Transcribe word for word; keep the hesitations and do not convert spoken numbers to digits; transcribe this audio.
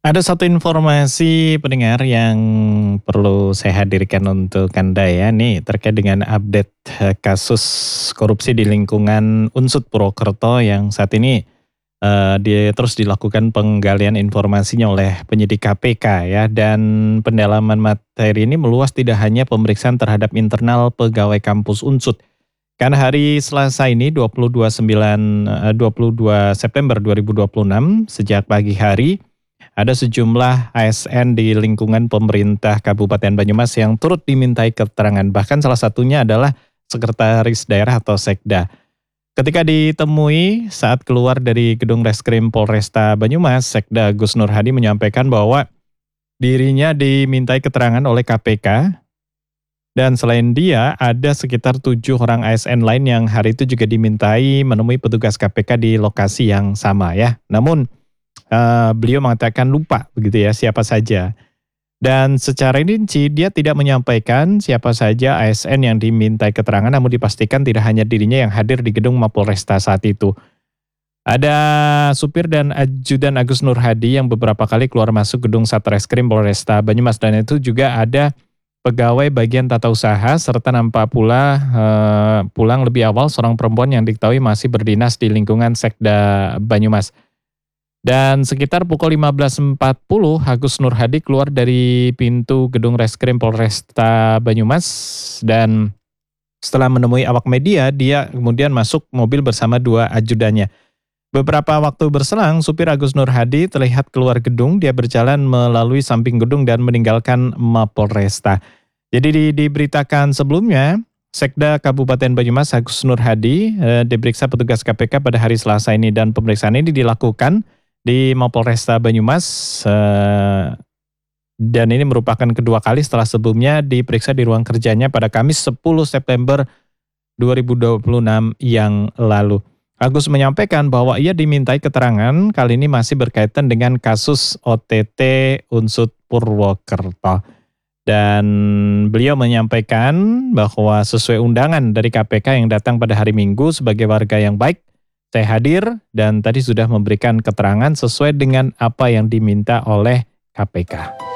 Ada satu informasi pendengar yang perlu saya hadirkan untuk Anda ya, nih terkait dengan update eh, kasus korupsi di lingkungan Unsut Purwokerto yang saat ini eh, dia terus dilakukan penggalian informasinya oleh penyidik K P K ya, dan pendalaman materi ini meluas tidak hanya pemeriksaan terhadap internal pegawai kampus Unsut. Kan hari Selasa ini dua puluh dua sembilan eh, dua puluh dua September dua ribu dua puluh enam sejak pagi hari ada sejumlah A S N di lingkungan pemerintah Kabupaten Banyumas yang turut dimintai keterangan. Bahkan salah satunya adalah Sekretaris Daerah atau Sekda. Ketika ditemui saat keluar dari gedung Reskrim Polresta Banyumas, Sekda Gus Nur Hadi menyampaikan bahwa dirinya dimintai keterangan oleh K P K dan selain dia ada sekitar tujuh orang A S N lain yang hari itu juga dimintai menemui petugas K P K di lokasi yang sama ya. Namun Eee, beliau mengatakan lupa begitu ya siapa saja. Dan secara rinci dia tidak menyampaikan siapa saja A S N yang dimintai keterangan, namun dipastikan tidak hanya dirinya yang hadir di gedung Mapolresta saat itu. Ada supir dan ajudan Agus Nur Hadi yang beberapa kali keluar masuk gedung Satreskrim Polresta Banyumas, dan itu juga ada pegawai bagian tata usaha serta nampak pula eee, pulang lebih awal seorang perempuan yang diketahui masih berdinas di lingkungan Sekda Banyumas. Dan sekitar pukul lima belas empat puluh, Agus Nur Hadi keluar dari pintu gedung Reskrim Polresta Banyumas dan setelah menemui awak media, dia kemudian masuk mobil bersama dua ajudannya. Beberapa waktu berselang, supir Agus Nur Hadi terlihat keluar gedung, dia berjalan melalui samping gedung dan meninggalkan Mapolresta. Jadi di, diberitakan sebelumnya, Sekda Kabupaten Banyumas Agus Nur Hadi eh, diperiksa petugas K P K pada hari Selasa ini, dan pemeriksaan ini dilakukan di Mapolresta Banyumas eh, dan ini merupakan kedua kali setelah sebelumnya diperiksa di ruang kerjanya pada Kamis sepuluh September dua ribu dua puluh enam yang lalu. Agus menyampaikan bahwa ia dimintai keterangan kali ini masih berkaitan dengan kasus O T T Unsut Purwokerto. Dan beliau menyampaikan bahwa sesuai undangan dari K P K yang datang pada hari Minggu sebagai warga yang baik, saya hadir dan tadi sudah memberikan keterangan sesuai dengan apa yang diminta oleh K P K.